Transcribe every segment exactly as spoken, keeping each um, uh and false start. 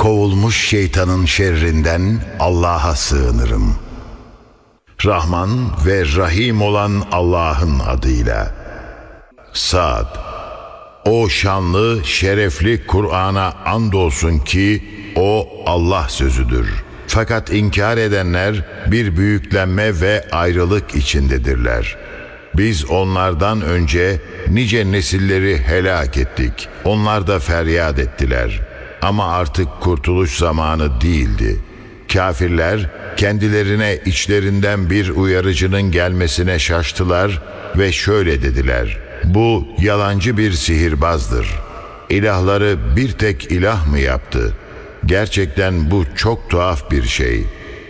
Kovulmuş şeytanın şerrinden Allah'a sığınırım. Rahman ve Rahim olan Allah'ın adıyla. Sad. O şanlı, şerefli Kur'an'a andolsun ki o Allah sözüdür. Fakat inkar edenler bir büyüklenme ve ayrılık içindedirler. Biz onlardan önce nice nesilleri helak ettik. Onlar da feryat ettiler. Ama artık kurtuluş zamanı değildi. Kafirler kendilerine içlerinden bir uyarıcının gelmesine şaştılar ve şöyle dediler: bu yalancı bir sihirbazdır. İlahları bir tek ilah mı yaptı? Gerçekten bu çok tuhaf bir şey.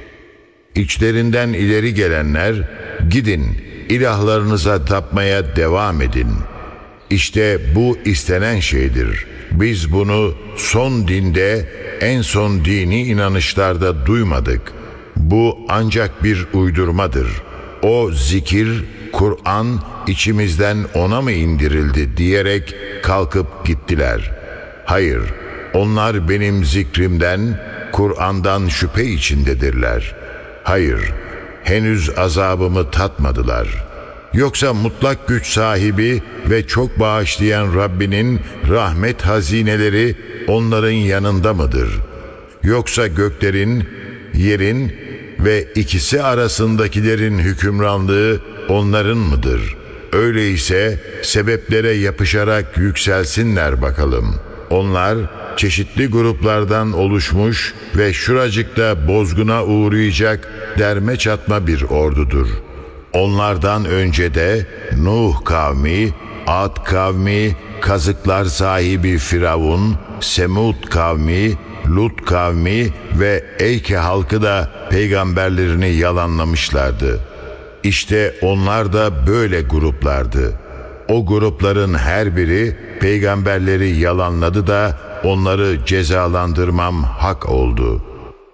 İçlerinden ileri gelenler, gidin ilahlarınıza tapmaya devam edin. İşte bu istenen şeydir. Biz bunu son dinde, en son dini inanışlarda duymadık. Bu ancak bir uydurmadır. O zikir, Kur'an içimizden ona mı indirildi diyerek kalkıp gittiler. Hayır, onlar benim zikrimden, Kur'an'dan şüphe içindedirler. Hayır, henüz azabımı tatmadılar. Yoksa mutlak güç sahibi ve çok bağışlayan Rabbinin rahmet hazineleri onların yanında mıdır? Yoksa göklerin, yerin ve ikisi arasındakilerin hükümranlığı onların mıdır? Öyleyse sebeplere yapışarak yükselsinler bakalım. Onlar çeşitli gruplardan oluşmuş ve şuracıkta bozguna uğrayacak derme çatma bir ordudur. Onlardan önce de Nuh kavmi, Ad kavmi, kazıklar sahibi Firavun, Semud kavmi, Lut kavmi ve Eyke halkı da peygamberlerini yalanlamışlardı. İşte onlar da böyle gruplardı. O grupların her biri peygamberleri yalanladı da onları cezalandırmam hak oldu.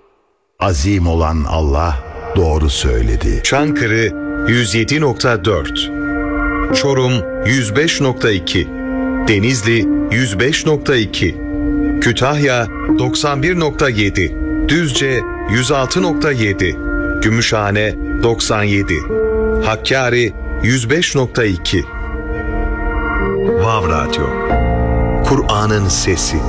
Azim olan Allah doğru söyledi. Çankırı yüz yedi nokta dört, Çorum yüz beş nokta iki, Denizli yüz beş nokta iki, Kütahya doksan bir nokta yedi, Düzce yüz altı nokta yedi, Gümüşhane doksan yedi, Hakkari yüz beş nokta iki. Vav Radyo, Kur'an'ın sesi.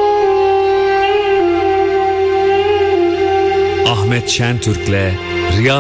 Ahmet Şentürk'le Riya